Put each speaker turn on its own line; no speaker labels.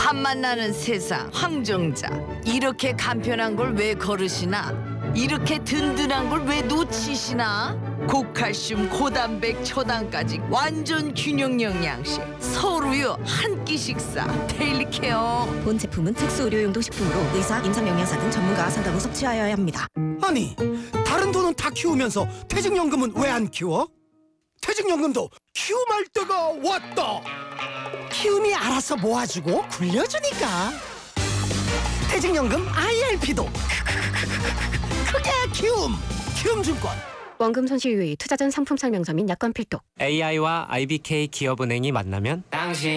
밥만 나는 세상 황정자. 이렇게 간편한 걸 왜 거르시나? 이렇게 든든한 걸 왜 놓치시나? 고칼슘, 고단백, 초당까지 완전 균형 영양식. 서울우유 한 끼 식사. 데일리케어.
본 제품은 특수 의료용도 식품으로 의사, 임상영양사 등 전문가와 상담 후 섭취하여야 합니다.
아니, 다른 돈은 다 키우면서 퇴직연금은 왜 안 키워? 퇴직연금도 키움할 때가 왔다. 키움이 알아서 모아주고 굴려주니까. 퇴직연금 IRP도 크게 키움증권.
원금 손실 유의, 투자 전 상품 설명서 및 약관 필독.
AI와 IBK 기업은행이 만나면
당신